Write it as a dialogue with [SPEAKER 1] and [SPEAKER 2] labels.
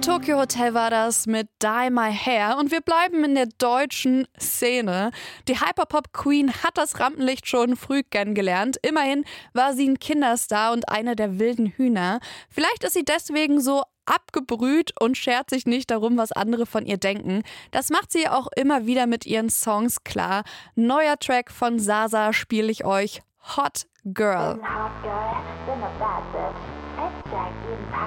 [SPEAKER 1] Tokyo Hotel war das mit Dye My Hair und wir bleiben in der deutschen Szene. Die Hyperpop-Queen hat das Rampenlicht schon früh kennengelernt. Immerhin war sie ein Kinderstar und eine der wilden Hühner. Vielleicht ist sie deswegen so abgebrüht und schert sich nicht darum, was andere von ihr denken. Das macht sie auch immer wieder mit ihren Songs klar. Neuer Track von Sasa spiele ich euch, Hot Girl.
[SPEAKER 2] Bin Hot Girl, bin a bad bitch. Sex, Sex, jeden Tag